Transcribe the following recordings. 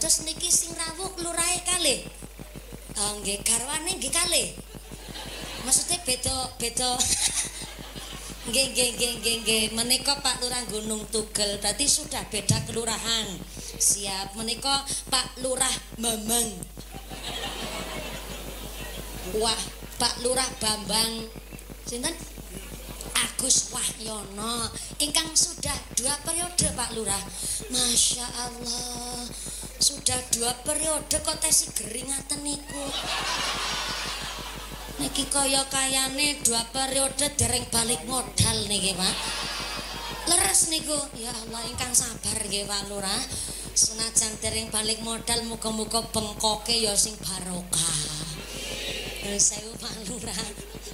dados niki sing rawuh lurahe kalih. Nggih garwane nggih kalih. Maksudnya beda nggih menika Pak Lurah Gunung Tugel berarti sudah beda kelurahan. Siap menika Pak Lurah Bambang. Wah Pak Lurah Bambang sinten? Agus Wahyono ingkang sudah 2 periode Pak Lurah. Masya Allah sudah 2 periode kok tesi gering ngaten niku. Niki kaya kayane 2 periode dereng balik modal niki Pak. Leres niku. Ya Allah ingkang sabar nggih Pak Lurah. Senajan dereng balik modal muga-muga bengkoke ya sing barokah. Sewu Pak Lurah.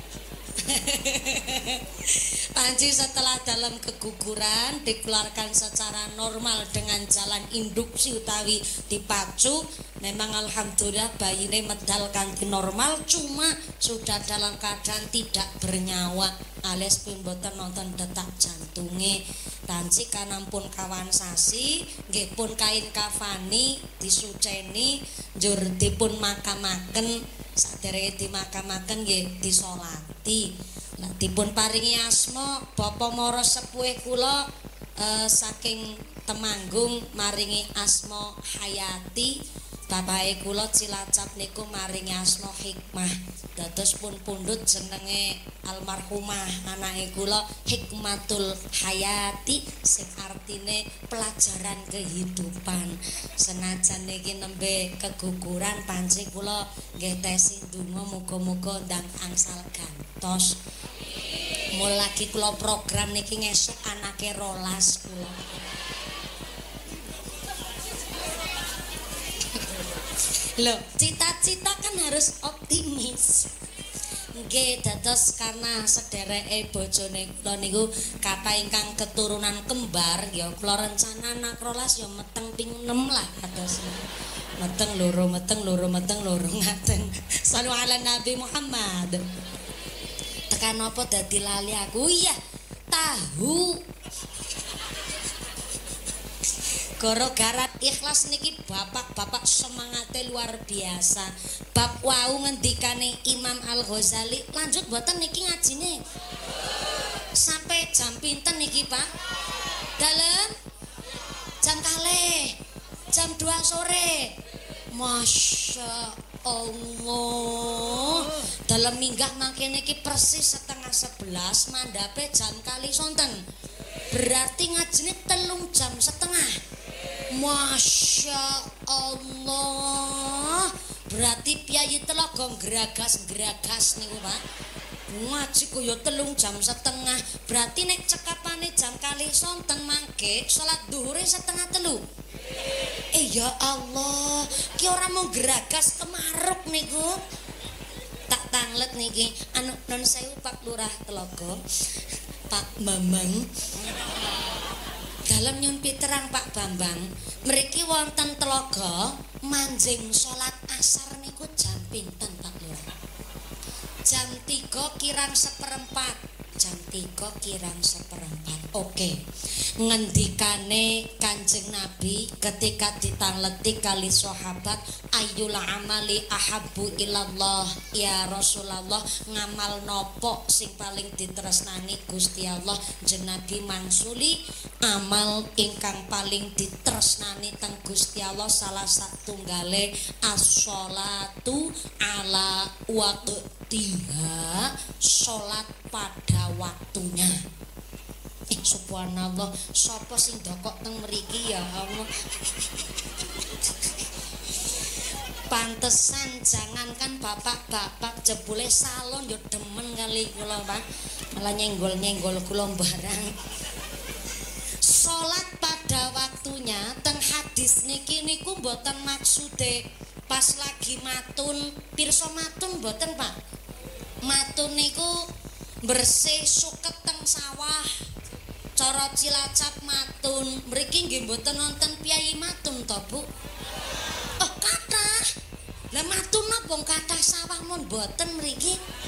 Panci setelah dalam keguguran dikeluarkan secara normal dengan jalan induksi utawi dipacu, memang alhamdulillah bayine medal kanthi normal, cuma sudah dalam keadaan tidak bernyawa alias pun boten nonton detak jantunge. Tanci kanampun kawan sasi nggih pun kain kafani disuceni njur dipun makamaken saderenge dimakamaken nggih disolati. Lah dipun paringi asma Bapa Mara sepuhé kula saking Temanggung maringi asma Hayati. Bapake kula Cilacap niku maringi asma Hikmah. Dados pun pundhut jenenge almarhumah anake kula Hikmatul Hayati sing artine pelajaran kehidupan. Senajan niki nembe keguguran panci kula nggih tesi donga muga-muga ndang angsal gantos. Mulagi kula program niki ngesuk anake 12 kula. Loh, cita-cita kan harus optimis. Nggih, dados karena sedereke bojone kula niku kathah ingkang keturunan kembar, ya kula rencana anak 12 ya meteng ping 6 lah kados. Meteng loro ngaten. Shallu ala Nabi Muhammad. Tekan apa dadi lali aku? Iya, tahu. Gara-gara ikhlas niki bapak-bapak semangate luar biasa. Bab wau ngendikane Imam Al-Ghazali, lanjut mboten niki ngajine. Sampai jam pinten niki, Pak? Dalem jam kalih. Jam 2 sore. Masya Allah. Dalam minggah mangke niki persis 10:30 mandhape jam kali sonten. Berarti ngajine 3 jam setengah. Masya Allah. Berarti piyayi Telaga geragas niku Pak. Ngaji kaya 3 jam setengah. Berarti nek cekapane jam kali sonten mangke salat dhuhure 2:30. Ya Allah, ki ora mau geragas kemaruk niku. Tak tanglet niki. Anu non sewu Pak Lurah Telaga. Pak Bambang. Dalam nyun piterang Pak Bambang, mriki wonten Telaga manjing salat asar niku jam pinten Pak Lurah? Jam 3 kirang 1/4. Jam 3 kirang 1/4. Oke. Ngendikane Kanjeng Nabi ketika ditangleti kali sahabat, ayyul amali ahabbu ilallah ya Rasulullah, ngamal nopo sing paling ditresnani Gusti Allah? Nabi mangsuli amal ingkang paling ditresnani teng Gusti Allah salah satunggale as-sholatu ala waqtiha, salat pada waktunya. Subhanallah, sapa sing dokok teng mriki ya Allah. Pantesan jangankan bapak-bapak jebule salon yo demen kali kula Pak. Malah nyenggol-nyenggol kula barang. Salat pada waktunya teng hadis niki niku mboten maksude pas lagi matun, pirsa matun mboten Pak. Matun niku bersih suket teng sawah. Cara Cilacap matun, mriki nggih mboten nonton piyayi matun to, Bu? Oh, kathah. Lah matun napa kathah sawah mun mboten mriki?